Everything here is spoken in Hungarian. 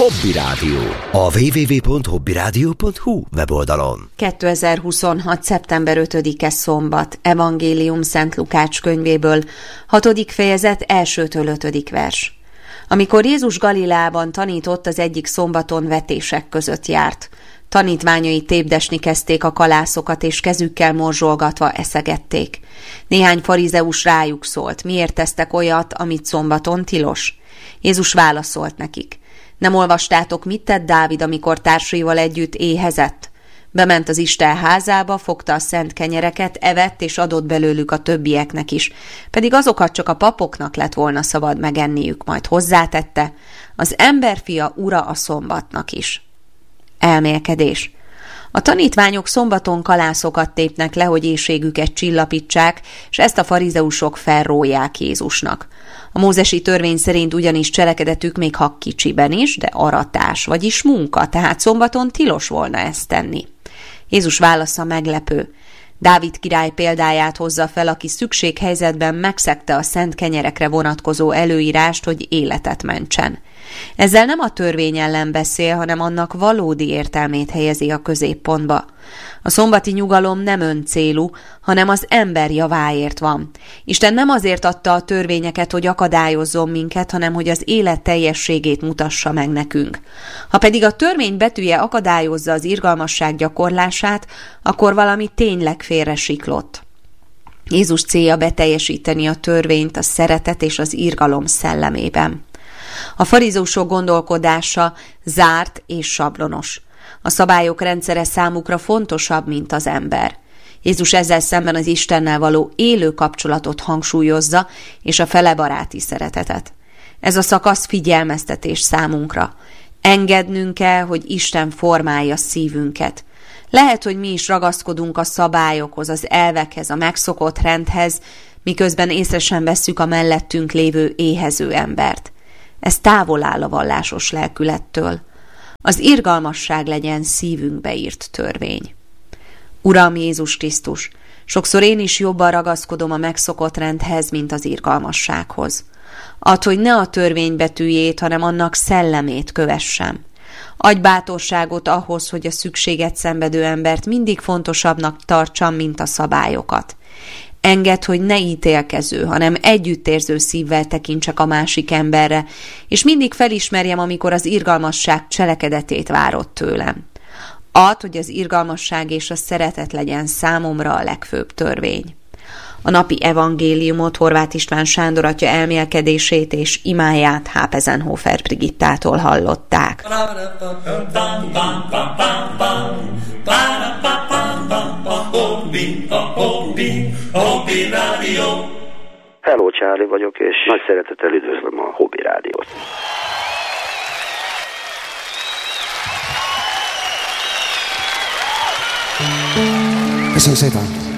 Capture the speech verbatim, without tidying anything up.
Hobby Rádió. A double-u double-u double-u pont hobby rádió pont hu weboldalon. kétezer-huszonhat. szeptember ötödike szombat. Evangélium Szent Lukács könyvéből, hatodik fejezet, elsőtől ötödik vers. Amikor Jézus Galileában tanított, az egyik szombaton vetések között járt. Tanítványai tépdesni kezdték a kalászokat, és kezükkel morzsolgatva eszegették. Néhány farizeus rájuk szólt: miért tesztek olyat, amit szombaton tilos? Jézus válaszolt nekik: nem olvastátok, mit tett Dávid, amikor társaival együtt éhezett? Bement az Isten házába, fogta a szent kenyereket, evett és adott belőlük a többieknek is, pedig azokat csak a papoknak lett volna szabad megenniük, majd hozzátette: az emberfia ura a szombatnak is. Elmélkedés. A tanítványok szombaton kalászokat tépnek le, hogy éhségüket csillapítsák, és ezt a farizeusok felróják Jézusnak. A mózesi törvény szerint ugyanis cselekedetük, még ha kicsiben is, de aratás, vagyis munka, tehát szombaton tilos volna ezt tenni. Jézus válasza meglepő. Dávid király példáját hozza fel, aki szükséghelyzetben megszegte a szent kenyerekre vonatkozó előírást, hogy életet mentsen. Ezzel nem a törvény ellen beszél, hanem annak valódi értelmét helyezi a középpontba. A szombati nyugalom nem öncélú, hanem az ember javáért van. Isten nem azért adta a törvényeket, hogy akadályozzon minket, hanem hogy az élet teljességét mutassa meg nekünk. Ha pedig a törvény betűje akadályozza az irgalmasság gyakorlását, akkor valami tényleg félresiklott. Jézus célja beteljesíteni a törvényt a szeretet és az irgalom szellemében. A farizeusok gondolkodása zárt és sablonos. A szabályok rendszere számukra fontosabb, mint az ember. Jézus ezzel szemben az Istennel való élő kapcsolatot hangsúlyozza, és a felebaráti szeretetet. Ez a szakasz figyelmeztetés számunkra. Engednünk kell, hogy Isten formálja szívünket. Lehet, hogy mi is ragaszkodunk a szabályokhoz, az elvekhez, a megszokott rendhez, miközben észre sem vesszük a mellettünk lévő éhező embert. Ez távol áll a vallásos lelkülettől. Az irgalmasság legyen szívünkbe írt törvény. Uram Jézus Krisztus, sokszor én is jobban ragaszkodom a megszokott rendhez, mint az irgalmassághoz. Add, hogy ne a törvény betűjét, hanem annak szellemét kövessem. Adj bátorságot ahhoz, hogy a szükséget szenvedő embert mindig fontosabbnak tartsam, mint a szabályokat. Engedd, hogy ne ítélkező, hanem együttérző szívvel tekintsek a másik emberre, és mindig felismerjem, amikor az irgalmasság cselekedetét várod tőlem. Add, hogy az irgalmasság és a szeretet legyen számomra a legfőbb törvény. A napi evangéliumot Horváth István Sándor atya elmélkedését és imáját Hápezenhofer Brigittától hallották. Hello, Charlie vagyok, és nagy szeretettel üdvözlöm a Hobby Rádiót. Köszönöm szépen!